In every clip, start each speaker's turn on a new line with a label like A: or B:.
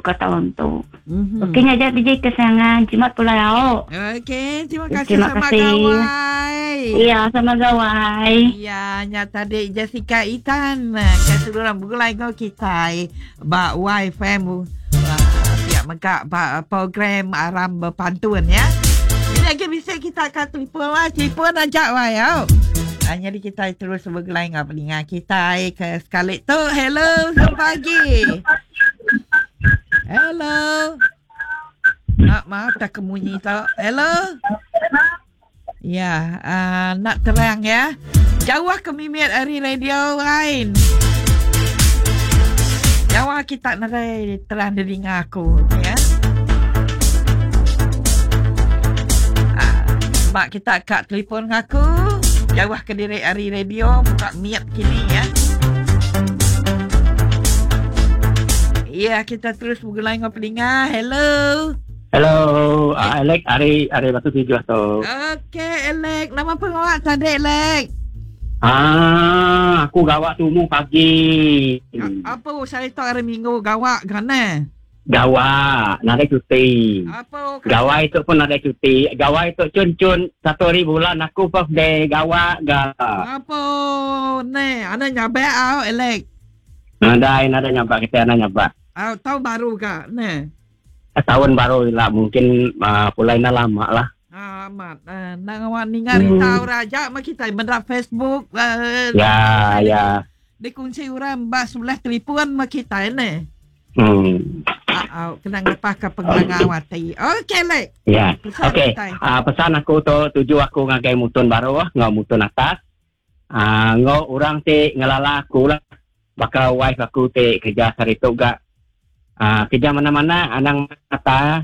A: ke tahun tu. Okey, Najat DJ kesayangan. Jimat pula ya.
B: Okey, terima kasih
A: Terima
B: sama
A: kasih.
B: gawai.
A: Ya, sama gawai.
B: Ya, nyata dek Jessica Itan. Keseluruhan bulan kau kita. Ba YFM. Ya, maka program aram berpantun ya. Ini lagi bisa kita akan telefon ajak wah ya. Hanya di kita terus bergelai dengan peningat kita ke Scarlett tu. Hello, selamat pagi. Hello. Maaf tak kemunyi tau. Hello. Ya, nak terang ya. Jauh ke mimit hari radio lain. Jauh kita narai terang dengar aku ya. Sebab kita kat telefon aku. Jauh ke diri hari radio buka mic kini ya. Ya, kita terus bergelai dengan peningat. Hello.
C: Hello, Alec, hari Batu 7 tu.
B: Okey, Alec. Nama pengawak tadi, Alec?
C: Aku gawak tumu pagi.
B: Apa saya tahu hari Minggu gawak kan eh?
C: Gawak, nak ada cuti.
B: Apa?
C: Gawak itu pun ada cuti. Gawak itu cun 1 hari bulan aku birthday gawak ga.
B: Apa? Ni, ana nyabak au, Alec.
C: Ada nyabak kita nyabak.
B: Tahu baru ke? Ni.
C: Tahun baru lah mungkin pulainya lama lah.
B: Amat. Nang awak ningari tahu raja mak kita benda Facebook.
C: Ya.
B: Dikunci orang bas sebelah telefon mak kita ni. Kena ngapa ke penglangawati. Okey, Lek.
C: Ya. Okey. Pesan aku tu tuju aku ngagai mutun baru ngau mutun atas. Ngau orang te ngelala aku lah. Bakal wife aku te kerja sarito gak. Kerja mana-mana anang kata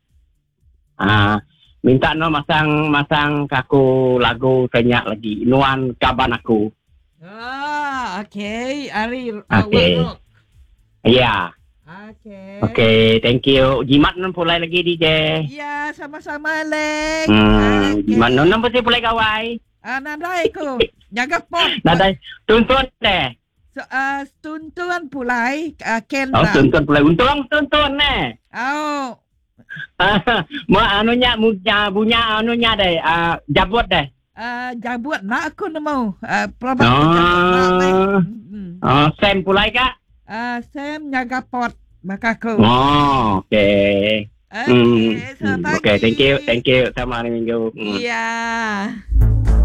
C: minta no masang kaku lagu tanya lagi nuan kaban aku.
B: Okay. Ari.
C: Okay. Ya. Okay, thank you. Jimat non pulai lagi DJ.
B: Ya, sama-sama Lek.
C: Jimat non pasti pulai kawai.
B: Nadai ko. Jaga pot.
C: Nadai tuntun deh.
B: Tuntun pulai Ken.
C: Tuntun pulai. Untung tuntun deh. Mau anunya punya anunya deh. Jabut deh.
B: Jabut nak aku nemu.
C: Sam pulai kak?
B: Sam jaga pot maka aku.
C: Okay.
B: Okay,
C: okay, thank you. Sama hari Minggu.
B: Ya.